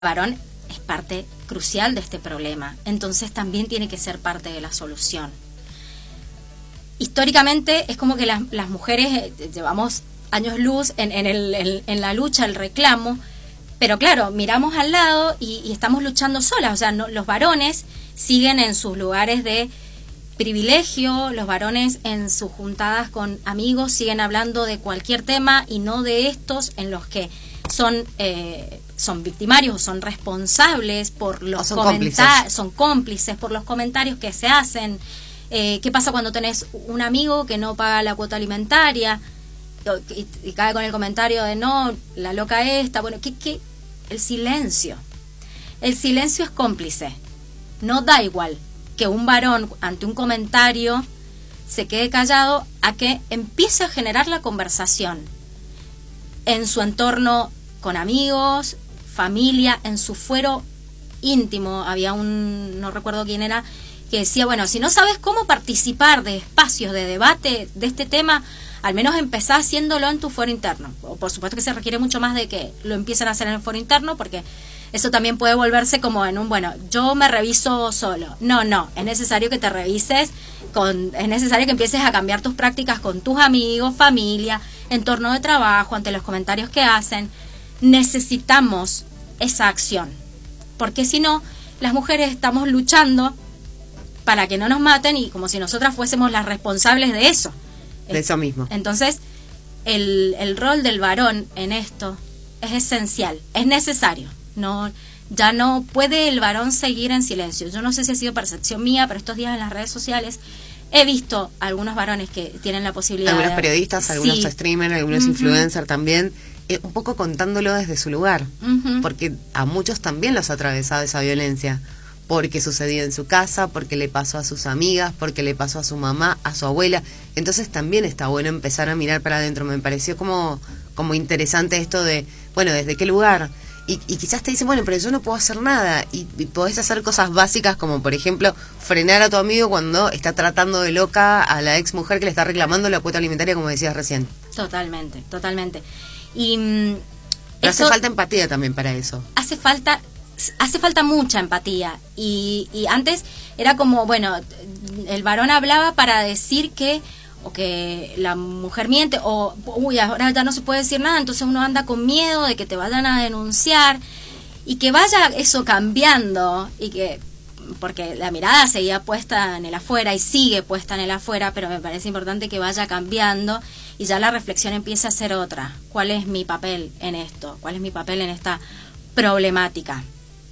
varón es parte crucial de este problema, entonces también tiene que ser parte de la solución. Históricamente es como que las mujeres llevamos años luz en la lucha, el reclamo, pero claro, miramos al lado y estamos luchando solas, o sea, no, los varones siguen en sus lugares de privilegio, los varones en sus juntadas con amigos siguen hablando de cualquier tema y no de estos en los que son victimarios, son responsables por los comentarios, son cómplices por los comentarios que se hacen. ¿Qué pasa cuando tenés un amigo que no paga la cuota alimentaria y cae con el comentario de no, la loca esta? Bueno, ¿qué? El silencio es cómplice. No da igual que un varón ante un comentario se quede callado a que empiece a generar la conversación en su entorno con amigos, familia, en su fuero íntimo. Había no recuerdo quién era, que decía, bueno, si no sabes cómo participar de espacios de debate de este tema, al menos empezá haciéndolo en tu fuero interno. Por supuesto que se requiere mucho más de que lo empiecen a hacer en el fuero interno, porque eso también puede volverse como en bueno, yo me reviso solo. No, es necesario que te revises, es necesario que empieces a cambiar tus prácticas con tus amigos, familia, entorno de trabajo, ante los comentarios que hacen. Necesitamos esa acción, porque si no, las mujeres estamos luchando para que no nos maten y como si nosotras fuésemos las responsables de eso. De eso mismo. Entonces, el rol del varón en esto es esencial, es necesario. Ya no puede el varón seguir en silencio. Yo no sé si ha sido percepción mía, pero estos días en las redes sociales he visto algunos varones que tienen la posibilidad. Algunos periodistas, algunos streamers, algunos influencers también, un poco contándolo desde su lugar, porque a muchos también los ha atravesado esa violencia, porque sucedió en su casa, porque le pasó a sus amigas, porque le pasó a su mamá, a su abuela. Entonces también está bueno empezar a mirar para adentro. Me pareció como interesante esto de, bueno, ¿desde qué lugar? Y quizás te dicen, bueno, pero yo no puedo hacer nada. Y podés hacer cosas básicas como, por ejemplo, frenar a tu amigo cuando está tratando de loca a la ex mujer que le está reclamando la cuota alimentaria, como decías recién. Totalmente. Y pero hace falta empatía también para eso. Hace falta mucha empatía. Y antes era como, bueno, el varón hablaba para decir que la mujer miente, o ahora ya no se puede decir nada, entonces uno anda con miedo de que te vayan a denunciar, y que vaya eso cambiando, porque la mirada seguía puesta en el afuera y sigue puesta en el afuera, pero me parece importante que vaya cambiando y ya la reflexión empiece a ser otra. ¿Cuál es mi papel en esto? ¿Cuál es mi papel en esta problemática?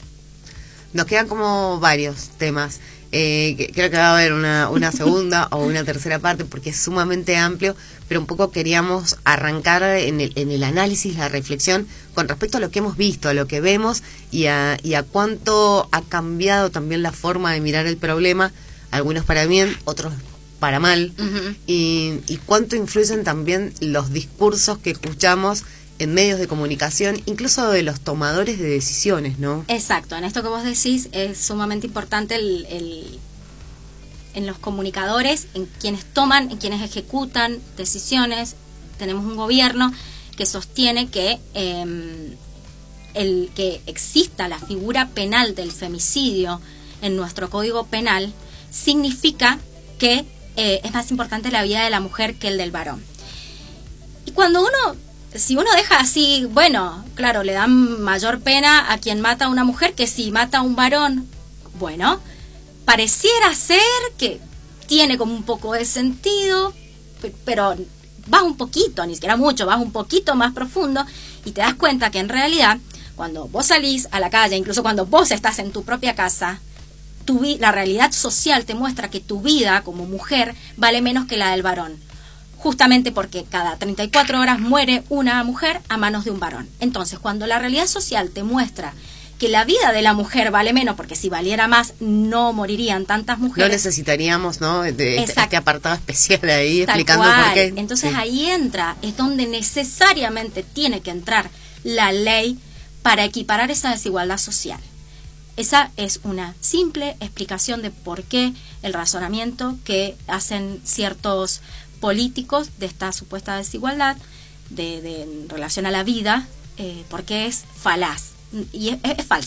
Nos quedan como varios temas. Creo que va a haber una segunda o una tercera parte porque es sumamente amplio, pero un poco queríamos arrancar en el análisis, la reflexión con respecto a lo que hemos visto, a lo que vemos y a cuánto ha cambiado también la forma de mirar el problema, algunos para bien, otros para mal, y cuánto influyen también los discursos que escuchamos en medios de comunicación, incluso de los tomadores de decisiones, ¿no? Exacto, en esto que vos decís es sumamente importante en los comunicadores, en quienes toman, en quienes ejecutan decisiones. Tenemos un gobierno que sostiene que el que exista la figura penal del femicidio en nuestro Código Penal significa que es más importante la vida de la mujer que el del varón. Y si uno deja así, bueno, claro, le dan mayor pena a quien mata a una mujer que si mata a un varón. Bueno, pareciera ser que tiene como un poco de sentido, pero vas un poquito, ni siquiera mucho, vas un poquito más profundo y te das cuenta que en realidad, cuando vos salís a la calle, incluso cuando vos estás en tu propia casa, la realidad social te muestra que tu vida como mujer vale menos que la del varón. Justamente porque cada 34 horas muere una mujer a manos de un varón. Entonces, cuando la realidad social te muestra que la vida de la mujer vale menos, porque si valiera más no morirían tantas mujeres. No necesitaríamos, ¿no? Este apartado especial ahí Tal explicando cual. por qué. Entonces ahí es donde necesariamente tiene que entrar la ley para equiparar esa desigualdad social. Esa es una simple explicación de por qué el razonamiento que hacen ciertos políticos de esta supuesta desigualdad en relación a la vida, porque es falaz. y es falsa.